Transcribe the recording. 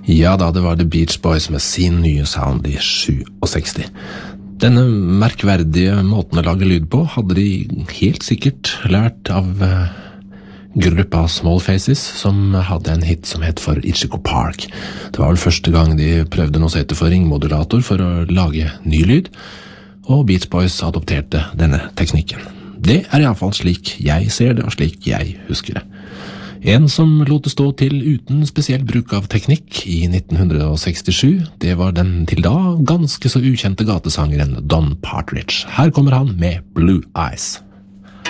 Ja da, det var The Beach Boys med sin nye sound i 67. Denne merkverdige måten å lage lyd på hadde de helt sikkert lært av gruppa Small Faces, som hadde en hit som het For Ichigo Park. Det var vel første gang de prøvde noe som heter for ringmodulator for å lage ny lyd, og Beach Boys adopterte denne teknikken. Det er i alle fall slik jeg ser det, og slik jeg husker det. En som lot det stå til uten spesiell bruk av teknikk i 1967, det var den til da ganske så ukjente gatesangeren Don Partridge. Her kommer han med Blue Eyes.